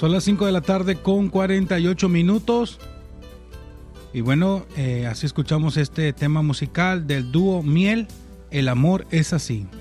Son las 5 de la tarde con 48 minutos. Y bueno, así escuchamos este tema musical del dúo Miel, El amor es así.